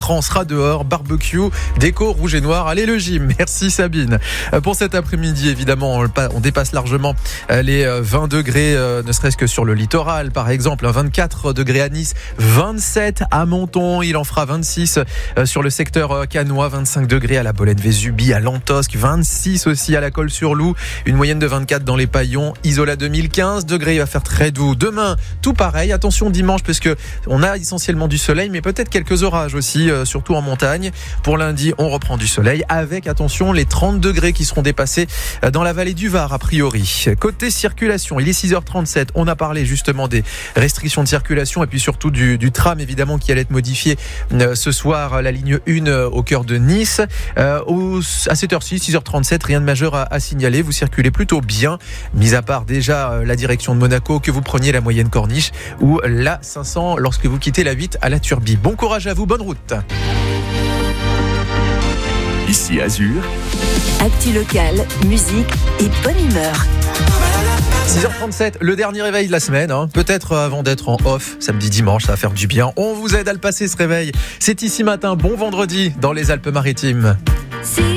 rentrant, on sera dehors, barbecue, déco rouge et noir, allez le gym. Merci Sabine. Pour cet après-midi, évidemment, on dépasse largement les 20 degrés, ne serait-ce que sur le littoral, par exemple, 24 degrés à Nice, 27 à Menton, il en fera 26 sur le secteur canois, 25 degrés à la Bolène-Vésubie, à Lantosque, 26 aussi à la Colle-sur-Loup, une moyenne de 24 dans les Paillons, Isola 2015 degrés, il va faire très doux. Demain, tout pareil, attention dimanche, parce que on a essentiellement du soleil, mais peut-être quelques orages aussi, surtout en montagne. Pour lundi, on reprend du soleil, avec, attention, les 30 degrés qui seront dépassés dans la vallée du Var, a priori. Côté circulation, il est 6h37, on a parlé justement des restrictions de circulation, et puis surtout du tram, évidemment, qui allait être modifié ce soir, la ligne 1 au cœur de Nice. À cette heure-ci, 6h37, rien de majeur à signaler, vous circulez plutôt bien, mis à part déjà la direction de Monaco, que vous preniez la moyenne Corniche, ou la 500 lorsque vous quittez la 8 à la Turbie. Bon courage à vous, bonne route. Ici Azur. Actu locale, musique et bonne humeur. 6h37, le dernier réveil de la semaine, peut-être avant d'être en off, samedi, dimanche, ça va faire du bien. On vous aide à le passer ce réveil. C'est ici matin, bon vendredi dans les Alpes-Maritimes.